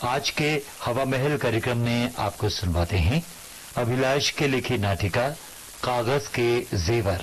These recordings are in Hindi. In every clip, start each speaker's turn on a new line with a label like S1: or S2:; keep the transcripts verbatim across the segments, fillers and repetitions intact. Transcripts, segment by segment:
S1: आज के हवा महल कार्यक्रम में आपको सुनवाते हैं अभिलाष के लिखी नाटिका कागज के जेवर।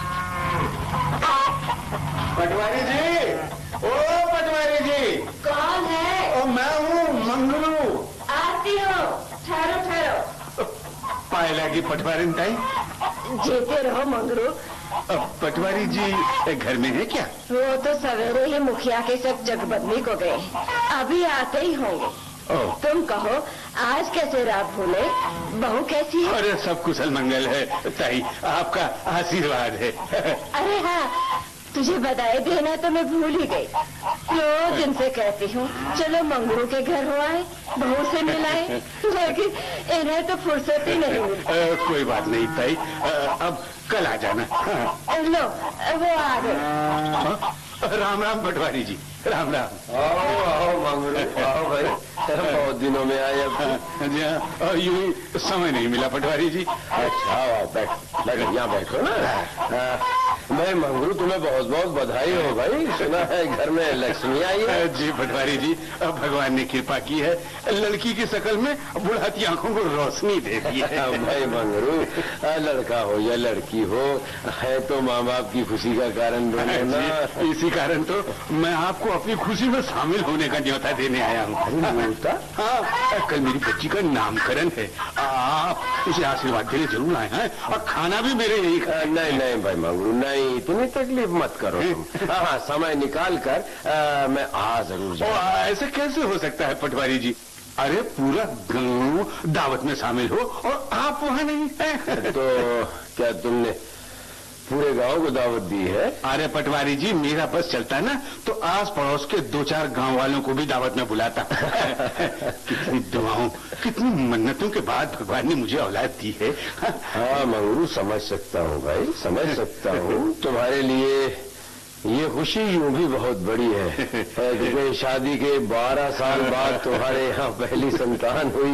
S2: पटवारी जी, ओ पटवारी जी।
S3: कौन है?
S2: ओ मैं हूँ मंगलू।
S3: आती हूँ, ठहरो ठहरो।
S2: पायला की पटवारी ताई।
S3: जीते रहो मंगरू।
S2: पटवारी जी घर में है क्या?
S3: वो तो सवेरे ही मुखिया के सब जगबदनी को गए, अभी आते ही होंगे। तुम कहो आज कैसे रात भूले, बहू कैसी है?
S2: अरे सब कुशल मंगल है ताई, आपका आशीर्वाद है।
S3: अरे हाँ, तुझे बधाई देना तो मैं भूल ही गई। रोज इनसे कहती हूँ चलो मंगरू के घर हो आए, बहू से मिलाए, लेकिन इन्हें तो फुर्सत ही नहीं मिलती।
S2: कोई बात नहीं ताई, अब कल आ जाना।
S3: लो वो आ गए।
S2: राम राम पटवारी जी, राम राम।
S4: आओ आओ मंगरू, आओ भाई, बहुत दिनों में आए। अब
S2: जी हाँ, यूं समय नहीं मिला पटवारी जी।
S4: अच्छा आओ बैठ, बैठ यहाँ बैठो ना। मैं मंगरू तुम्हें बहुत बहुत बधाई हो भाई, सुना है घर में लक्ष्मी आई है।
S2: जी पटवारी जी, भगवान ने कृपा की है, लड़की की शकल में बुढ़ाती आंखों को रोशनी दे दी है।
S4: भाई मंगरू, लड़का हो या लड़की हो, है तो माँ बाप की खुशी का कारण दोनों ना।
S2: इसी कारण तो मैं आपको अपनी खुशी में शामिल होने का न्योता देने आया हूँ। हाँ, कल मेरी बच्ची का नामकरण है, आप उसे आशीर्वाद देने जरूर आए हैं, और खाना भी मेरे यही खा।
S4: नहीं नहीं भाई मंगरू, नहीं इतनी तकलीफ मत करो तुम। हाँ समय निकाल कर आ, मैं आ जरूर जाऊँ।
S2: ऐसे कैसे हो सकता है पटवारी जी? अरे पूरा गांव दावत में शामिल हो और आप वहाँ नहीं है।
S4: तो क्या तुमने पूरे गांव को दावत दी है?
S2: अरे पटवारी जी, मेरा बस चलता है ना तो आस पड़ोस के दो चार गांव वालों को भी दावत में बुलाता। कितनी दुआओं, कितनी मन्नतों के बाद भगवान ने मुझे औलाद दी है।
S4: हाँ मंगरू, समझ सकता हूँ भाई, समझ सकता हूँ। तुम्हारे लिए ये खुशी यूं भी बहुत बड़ी है क्योंकि शादी के बारह साल बाद तुम्हारे यहाँ पहली संतान हुई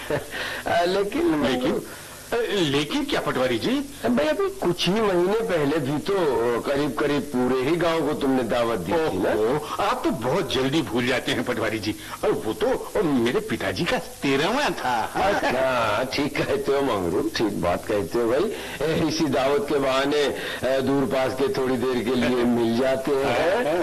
S4: है। लेकिन
S2: लेकिन लेकिन क्या पटवारी जी?
S4: भाई अभी कुछ ही महीने पहले भी तो करीब करीब पूरे ही गांव को तुमने दावत दी थी ना।
S2: आप तो बहुत जल्दी भूल जाते हैं पटवारी जी, और वो तो मेरे पिताजी का तेरहवां था।
S4: हाँ ठीक कहते हो मंगरू, ठीक बात कहते हो भाई। इसी दावत के बहाने दूर पास के थोड़ी देर के लिए मिल जाते हैं।